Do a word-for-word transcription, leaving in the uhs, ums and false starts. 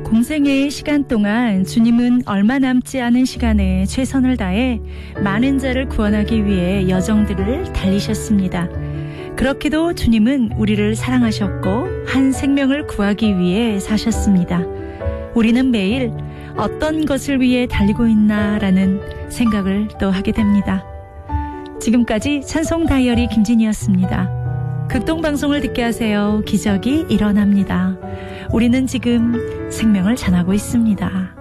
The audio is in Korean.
공생애의 시간 동안 주님은 얼마 남지 않은 시간에 최선을 다해 많은 자를 구원하기 위해 여정들을 달리셨습니다. 그렇게도 주님은 우리를 사랑하셨고 한 생명을 구하기 위해 사셨습니다. 우리는 매일 어떤 것을 위해 달리고 있나라는 생각을 또 하게 됩니다. 지금까지 찬송 다이어리 김진희였습니다. 극동방송을 듣게 하세요. 기적이 일어납니다. 우리는 지금 생명을 전하고 있습니다.